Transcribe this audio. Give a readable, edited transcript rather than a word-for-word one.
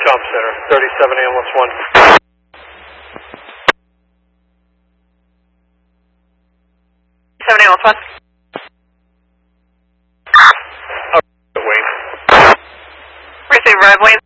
Comm Center, 37 ambulance 1. 7 ambulance 1. Wayne. Receive arrive, Wayne